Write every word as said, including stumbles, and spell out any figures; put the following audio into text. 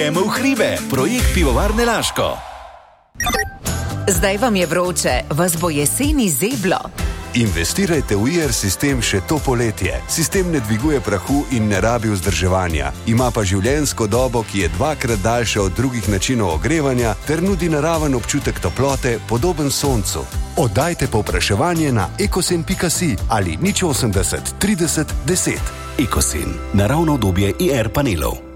Gremo v hribe, projekt Pivovarne Laško. Zdaj vam je vroče, vas bo jeseni zeblo. Investirajte v I R sistem še to poletje. Sistem ne dviguje prahu in ne rabi vzdrževanja. Ima pa življenjsko dobo, ki je dvakrat daljša od drugih načinov ogrevanja ter nudi naraven občutek toplote, podoben soncu. Oddajte povpraševanje na ekosen pika si ali nič osemdeset trideset deset. Ekosen, naravno obdobje I R panelov.